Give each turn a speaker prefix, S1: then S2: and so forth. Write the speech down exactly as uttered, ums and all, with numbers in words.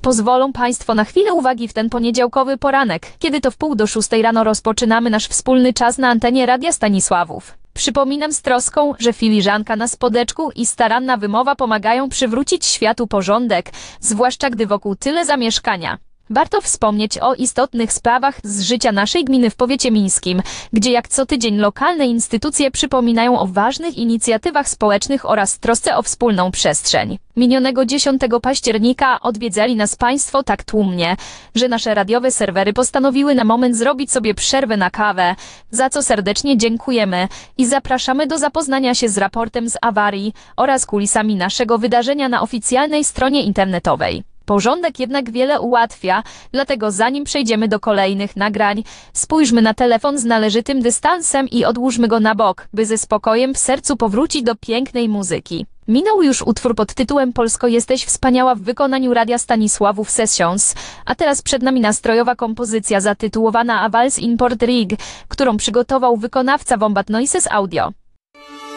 S1: Pozwolą Państwo na chwilę uwagi w ten poniedziałkowy poranek, kiedy to w pół do szóstej rano rozpoczynamy nasz wspólny czas na antenie Radia Stanisławów. Przypominam z troską, że filiżanka na spodeczku i staranna wymowa pomagają przywrócić światu porządek, zwłaszcza gdy wokół tyle zamieszkania. Warto wspomnieć o istotnych sprawach z życia naszej gminy w powiecie mińskim, gdzie jak co tydzień lokalne instytucje przypominają o ważnych inicjatywach społecznych oraz trosce o wspólną przestrzeń. Minionego dziesiątego października odwiedzali nas Państwo tak tłumnie, że nasze radiowe serwery postanowiły na moment zrobić sobie przerwę na kawę, za co serdecznie dziękujemy i zapraszamy do zapoznania się z raportem z awarii oraz kulisami naszego wydarzenia na oficjalnej stronie internetowej. Porządek jednak wiele ułatwia, dlatego zanim przejdziemy do kolejnych nagrań, spójrzmy na telefon z należytym dystansem i odłóżmy go na bok, by ze spokojem w sercu powrócić do pięknej muzyki. Minął już utwór pod tytułem Polsko jesteś wspaniała w wykonaniu Radia Stanisławów Sessions, a teraz przed nami nastrojowa kompozycja zatytułowana A Vals in Port Rig, którą przygotował wykonawca Wombat Noises Audio.